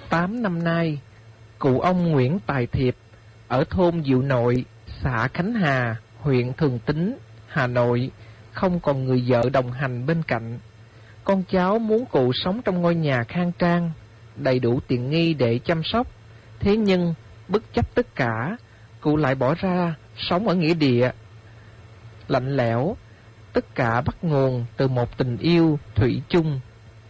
8 năm nay, cụ ông Nguyễn Tài Thiệp ở thôn Diệu Nội, xã Khánh Hà, huyện Thường Tín, Hà Nội không còn người vợ đồng hành bên cạnh. Con cháu muốn cụ sống trong ngôi nhà khang trang, đầy đủ tiện nghi để chăm sóc. Thế nhưng, bất chấp tất cả, cụ lại bỏ ra sống ở nghĩa địa lạnh lẽo. Tất cả bắt nguồn từ một tình yêu thủy chung.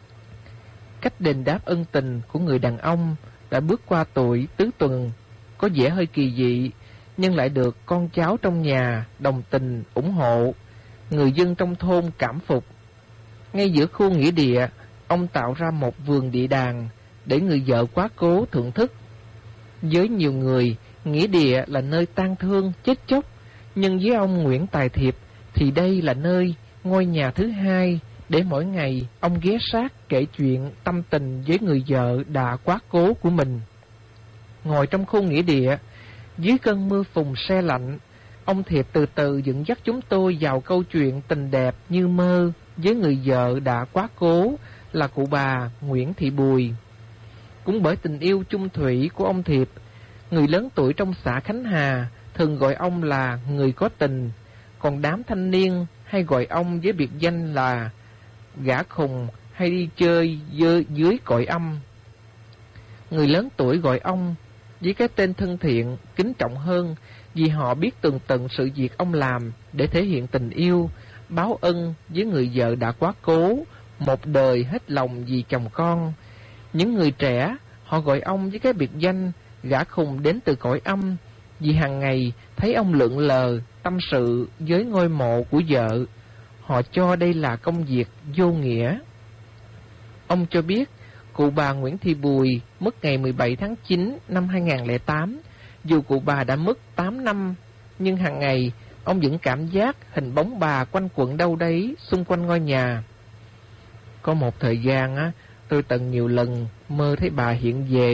Cách đền đáp ân tình của người đàn ông đã bước qua tuổi tứ tuần có vẻ hơi kỳ dị, nhưng lại được con cháu trong nhà đồng tình ủng hộ. Người dân trong thôn cảm phục. Ngay giữa khu nghĩa địa, ông tạo ra một vườn địa đàng để người vợ quá cố thưởng thức. Với nhiều người, nghĩa địa là nơi tang thương chết chóc, nhưng với ông Nguyễn Tài Thiệp thì đây là nơi ngôi nhà thứ hai để mỗi ngày ông ghé sát kể chuyện tâm tình với người vợ đã quá cố của mình. Ngồi trong khu nghĩa địa, dưới cơn mưa phùn se lạnh, ông Thiệp từ từ dẫn dắt chúng tôi vào câu chuyện tình đẹp như mơ với người vợ đã quá cố là cụ bà Nguyễn Thị Bùi. Cũng bởi tình yêu chung thủy của ông Thiệp, người lớn tuổi trong xã Khánh Hà thường gọi ông là người có tình, còn đám thanh niên hay gọi ông với biệt danh là gã khùng hay đi chơi dưới cõi âm. Người lớn tuổi gọi ông với cái tên thân thiện, kính trọng hơn, vì họ biết tường tận sự việc ông làm để thể hiện tình yêu, báo ân với người vợ đã quá cố, một đời hết lòng vì chồng con. Những người trẻ, họ gọi ông với cái biệt danh gã khùng đến từ cõi âm, vì hàng ngày thấy ông lượn lờ, tâm sự với ngôi mộ của vợ. Họ cho đây là công việc vô nghĩa. Ông cho biết, cụ bà Nguyễn Thị Bùi mất ngày 17 tháng 9 năm 2008. Dù cụ bà đã mất 8 năm, nhưng hàng ngày ông vẫn cảm giác hình bóng bà quanh quẩn đâu đấy xung quanh ngôi nhà. Có một thời gian tôi từng nhiều lần mơ thấy bà hiện về